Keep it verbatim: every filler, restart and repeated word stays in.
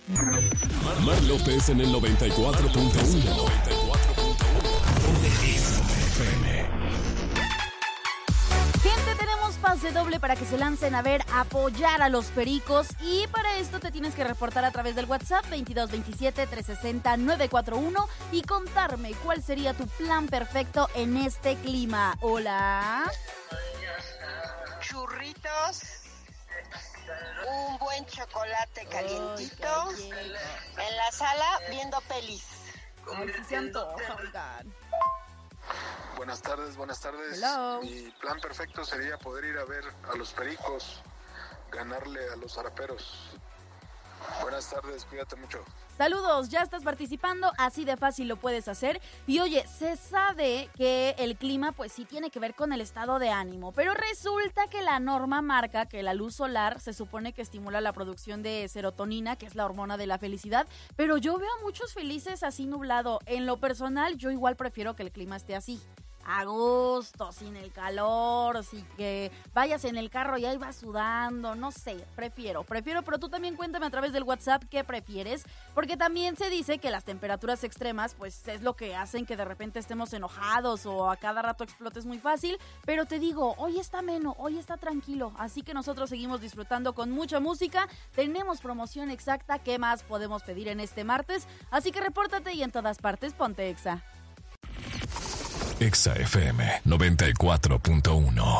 Mar López en el noventa y cuatro punto uno. Gente, tenemos pase doble para que se lancen a ver, apoyar a los Pericos. Y para esto te tienes que reportar a través del WhatsApp veintidós veintisiete, trescientos sesenta, novecientos cuarenta y uno y contarme cuál sería tu plan perfecto en este clima. Hola. Churritos, un buen chocolate calientito, Ay, en la sala viendo pelis. Ay, sí se antoja, oigan. Buenas tardes, buenas tardes. Hello. Mi plan perfecto sería poder ir a ver a los Pericos, ganarle a los Zaraperos. Buenas tardes, cuídate mucho. Saludos, ya estás participando, así de fácil lo puedes hacer. Y oye, se sabe que el clima pues sí tiene que ver con el estado de ánimo, pero resulta que la norma marca que la luz solar se supone que estimula la producción de serotonina, que es la hormona de la felicidad, pero yo veo a muchos felices así nublado. En lo personal, yo igual prefiero que el clima esté así, a gusto, sin el calor, así que vayas en el carro y ahí vas sudando, no sé, prefiero, prefiero, pero tú también cuéntame a través del WhatsApp qué prefieres, porque también se dice que las temperaturas extremas, pues es lo que hacen que de repente estemos enojados o a cada rato explotes muy fácil, pero te digo, hoy está ameno, hoy está tranquilo, así que nosotros seguimos disfrutando con mucha música, tenemos promoción exacta, ¿qué más podemos pedir en este martes? Así que repórtate y en todas partes ponte Exa. Exa F M noventa y cuatro punto uno.